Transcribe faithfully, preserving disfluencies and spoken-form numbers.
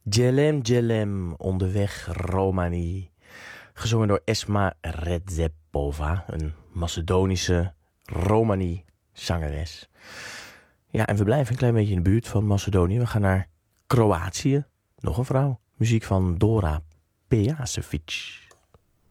Jelem Jelem, onderweg Romani. Gezongen door Esma Redzepova, een Macedonische Romani-zangeres. Ja, en we blijven een klein beetje in de buurt van Macedonië. We gaan naar Kroatië. Nog een vrouw. Muziek van Dora Pejacevic.